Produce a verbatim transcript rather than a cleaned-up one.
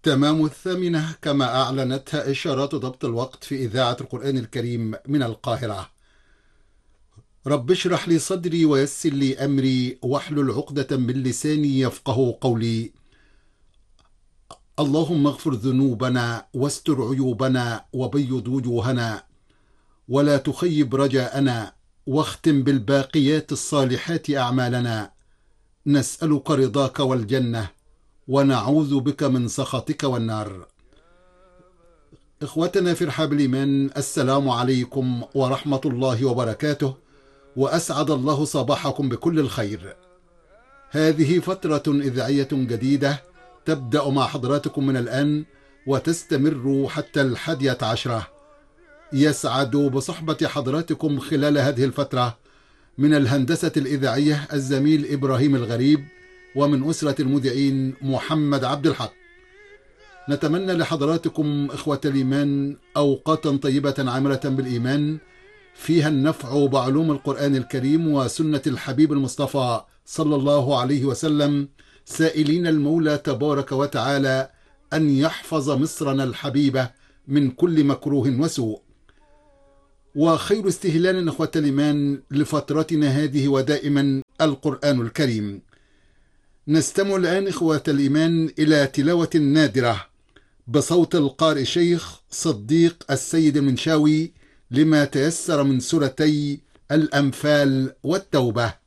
تمام الثامنة كما أعلنتها إشارات ضبط الوقت في إذاعة القرآن الكريم من القاهرة. رب اشرح لي صدري ويسر لي أمري واحلل عقدة من لساني يفقه قولي. اللهم اغفر ذنوبنا واستر عيوبنا وبيض وجوهنا ولا تخيب رجاءنا واختم بالباقيات الصالحات أعمالنا. نسألك رضاك والجنة ونعوذ بك من سخطك والنار. إخوتنا في رحاب الإيمان، السلام عليكم ورحمة الله وبركاته، وأسعد الله صباحكم بكل الخير. هذه فترة إذاعية جديدة تبدأ مع حضراتكم من الآن وتستمر حتى الحادية عشرة. يسعد بصحبة حضراتكم خلال هذه الفترة من الهندسة الإذاعية الزميل إبراهيم الغريب، ومن أسرة المذيعين محمد عبد الحق. نتمنى لحضراتكم إخوة الإيمان أوقاتا طيبة عامرة بالإيمان فيها النفع بعلوم القرآن الكريم وسنة الحبيب المصطفى صلى الله عليه وسلم، سائلين المولى تبارك وتعالى أن يحفظ مصرنا الحبيبة من كل مكروه وسوء. وخير استهلال إخوة الإيمان لفترتنا هذه ودائما القرآن الكريم. نستمع الآن إخوة الإيمان إلى تلاوة نادرة بصوت القارئ الشيخ صديق السيد المنشاوي لما تيسر من سورتي الأنفال والتوبة.